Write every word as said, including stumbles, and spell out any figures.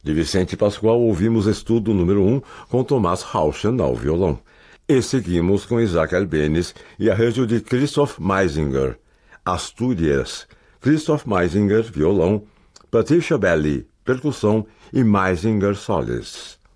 De Vicente Pascoal ouvimos Estudo número um com Tomás Rauschen ao violão. E seguimos com Isaac Albéniz e arranjo de Christoph Meisinger. Astúrias, Christoph Meisinger, violão, Patricia Belli, percussão e Meisinger solis.